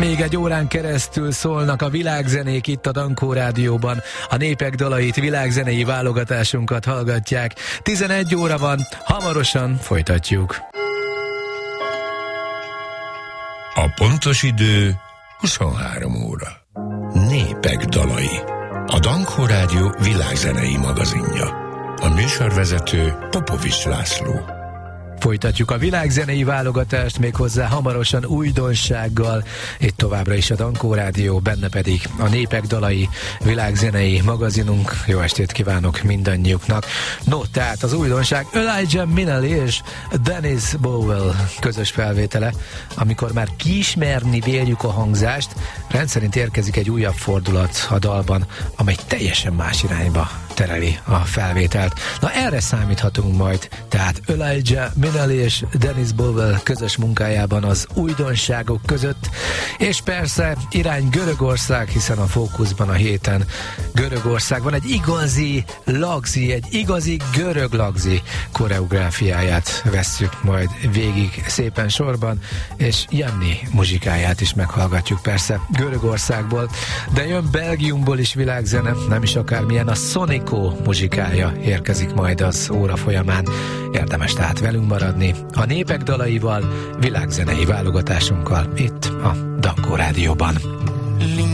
Még egy órán keresztül szólnak a világzenék itt a Dankó Rádióban. A népek dalait, világzenei válogatásunkat hallgatják. 11 óra van, hamarosan folytatjuk. A pontos idő 23 óra. Népek dalai. A Dankó Rádió világzenei magazinja. A műsorvezető Popovics László. Folytatjuk a világzenei válogatást, méghozzá hamarosan újdonsággal. Itt továbbra is a Dankó Rádió, benne pedig a népek dalai, világzenei magazinunk. Jó estét kívánok mindannyiuknak. No, tehát az újdonság Elijah Minelly és Dennis Bowell közös felvétele. Amikor már kiismerni véljük a hangzást, rendszerint érkezik egy újabb fordulat a dalban, amely teljesen más irányba tereli a felvételt. Na, erre számíthatunk majd, tehát Elijah Minelly és Dennis Bowell közös munkájában az újdonságok között, és persze irány Görögország, hiszen a fókuszban a héten Görögország van, egy igazi lagzi, egy igazi görög lagzi koreográfiáját vesszük majd végig szépen sorban, és Janni muzsikáját is meghallgatjuk persze Görögországból, de jön Belgiumból is világzene, nem is akármilyen, a Sonico muzsikája érkezik majd az óra folyamán. Érdemes tehát velünk maradni a népek dalaival, világzenei válogatásunkkal itt a Dankó Rádióban.